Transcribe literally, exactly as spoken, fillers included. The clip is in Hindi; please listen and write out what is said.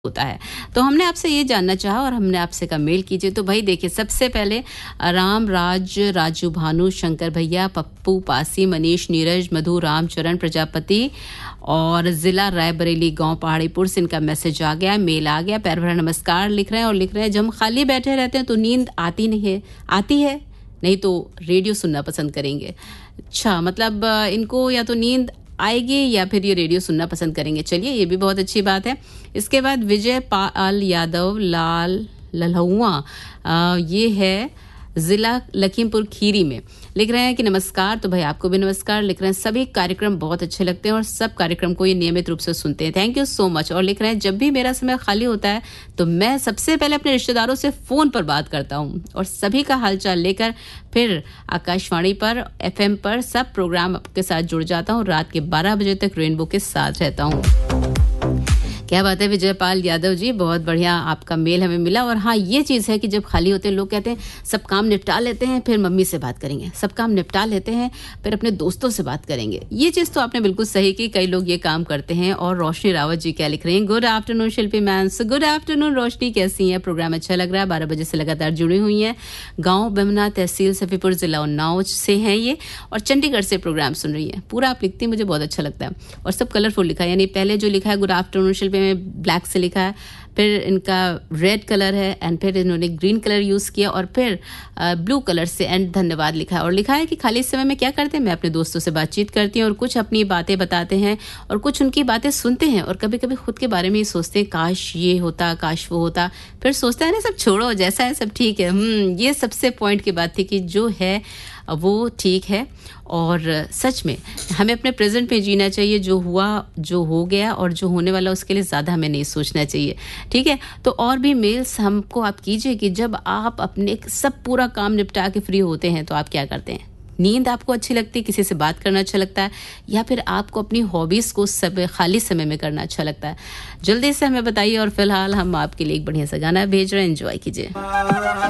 होता है। तो हमने आपसे ये जानना चाहा और हमने आपसे कहा मेल कीजिए। तो भाई देखिए, सबसे पहले राम, राज, राजू, भानु, शंकर भैया, पप्पू, पासी, मनीष, नीरज, मधु, रामचरण प्रजापति और ज़िला रायबरेली, गांव पहाड़ीपुर से इनका मैसेज आ गया, मेल आ गया। प्यार भरा नमस्कार लिख रहे हैं और लिख रहे हैं, जब हम खाली बैठे रहते हैं तो नींद आती नहीं है आती है नहीं तो रेडियो सुनना पसंद करेंगे। अच्छा, मतलब इनको या तो नींद आएगी या फिर ये रेडियो सुनना पसंद करेंगे। चलिए, ये भी बहुत अच्छी बात है। इसके बाद विजय पाल यादव लाल लल्हुआ, ये है ज़िला लखीमपुर खीरी में, लिख रहे हैं कि नमस्कार। तो भाई आपको भी नमस्कार। लिख रहे हैं सभी कार्यक्रम बहुत अच्छे लगते हैं और सब कार्यक्रम को ये नियमित रूप से सुनते हैं, थैंक यू सो मच। और लिख रहे हैं, जब भी मेरा समय खाली होता है तो मैं सबसे पहले अपने रिश्तेदारों से फ़ोन पर बात करता हूँ और सभी का हालचाल लेकर फिर आकाशवाणी पर एफएम पर सब प्रोग्राम के साथ जुड़ जाता हूँ। रात के बारह बजे तक रेनबो के साथ रहता हूँ। क्या बात है विजय पाल यादव जी, बहुत बढ़िया आपका मेल हमें मिला। और हाँ, ये चीज़ है कि जब खाली होते हैं लोग कहते हैं सब काम निपटा लेते हैं फिर मम्मी से बात करेंगे, सब काम निपटा लेते हैं फिर अपने दोस्तों से बात करेंगे। ये चीज़ तो आपने बिल्कुल सही की, कई लोग ये काम करते हैं। और रोशनी रावत जी क्या लिख रही हैं, गुड आफ्टरनून शिल्पी मैम। गुड आफ्टरनून रोशनी, कैसी हैं? प्रोग्राम अच्छा लग रहा है, बारह बजे से लगातार जुड़ी हुई हैं। गाँव बेमना, तहसील सफीपुर, जिला उन्नाव से हैं ये और चंडीगढ़ से प्रोग्राम सुन रही है। पूरा आप लिखती हैं, मुझे बहुत अच्छा लगता है और सब कलरफुल लिखा है। यानी पहले जो लिखा है गुड आफ्टरनून शिल्पी में ब्लैक से लिखा है, फिर इनका रेड कलर है एंड फिर इन्होंने ग्रीन कलर यूज़ किया और फिर ब्लू कलर से एंड धन्यवाद लिखा है। और लिखा है कि खाली समय में क्या करते हैं, मैं अपने दोस्तों से बातचीत करती हूँ और कुछ अपनी बातें बताते हैं और कुछ उनकी बातें सुनते हैं और कभी कभी खुद के बारे में ही सोचते हैं, काश ये होता, काश वो होता। फिर सोचता है ना, सब छोड़ो, जैसा है सब ठीक है। हम्म ये सबसे पॉइंट की बात थी कि जो है वो ठीक है और सच में हमें अपने प्रेजेंट में जीना चाहिए। जो हुआ, जो हो गया और जो होने वाला, उसके लिए ज़्यादा हमें नहीं सोचना चाहिए, ठीक है। तो और भी मेल्स हमको आप कीजिए कि जब आप अपने सब पूरा काम निपटा के फ्री होते हैं तो आप क्या करते हैं। नींद आपको अच्छी लगती है, किसी से बात करना अच्छा लगता है, या फिर आपको अपनी हॉबीज़ को सब खाली समय में करना अच्छा लगता है? जल्दी से हमें बताइए। और फिलहाल हम आपके लिए एक बढ़िया सा गाना भेज रहे हैं, एंजॉय कीजिए।